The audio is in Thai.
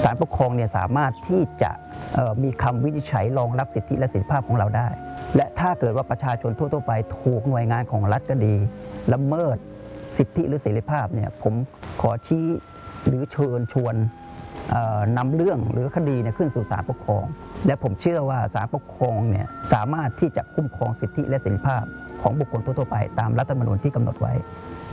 ศาลปกครองเนี่ยสามารถที่จะมีคำวินิจฉัยรองรับสิทธิและเสรีภาพของเราได้และถ้าเกิดว่าประชาชนทั่วๆไปถูกหน่วยงานของรัฐก็ดีละเมิดสิทธิหรือเสรีภาพเนี่ยผมขอชี้หรือเชิญชวนนำเรื่องหรือคดีขึ้นสู่ศาลปกครองและผมเชื่อว่าศาลปกครองเนี่ยสามารถที่จะคุ้มครองสิทธิและเสรีภาพของบุคคลทั่วๆไปตามรัฐธรรมนูญที่กำหนดไว้